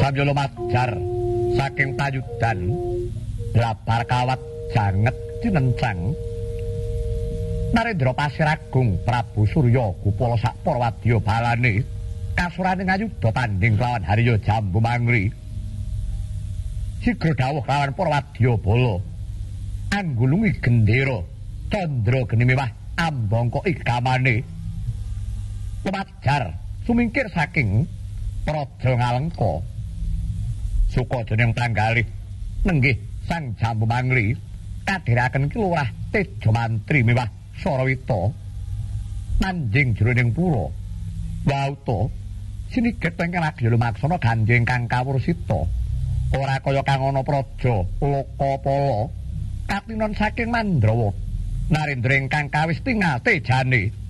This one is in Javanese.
Bamyo lumajar saking payudan labar kawat janget dinencang Narendra Pasir Agung Prabu Surya Gupala sak para wadya balane kasurane ngayuda tanding lawan Harya Jambu Mangri sigra dawuh lawan para wadya bala anggulungi gendera candra geni mewah ambangka igamane lumajar sumingkir saking Praja Ngalengka Sukadening panggalih nenggih Sang Jambu Mangri kadhiraken Kelurah Teja Mantri mewah Sarawita manjing jroning pura wauta siniget ingkang lagi lumaksana ganjeng kang kawursita ora kaya kang ana praja Lokapala katinon saking Mandrawa Narendra ingkang kawis tingal tejane